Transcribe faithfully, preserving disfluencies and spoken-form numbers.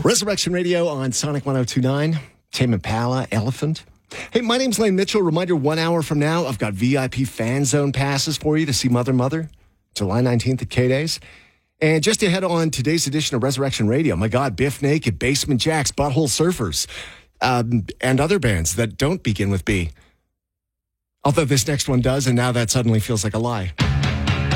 Resurrection Radio on Sonic one oh two point nine. Tame Impala, Elephant. Hey, my name's Lane Mitchell. Reminder, one hour from now, I've got V I P fan zone passes for you to see Mother Mother, July nineteenth at K-Days. And just ahead on today's edition of Resurrection Radio, my God, Biff Naked, Basement Jacks, Butthole Surfers, um, and other bands that don't begin with B. Although this next one does, and now that suddenly feels like a lie.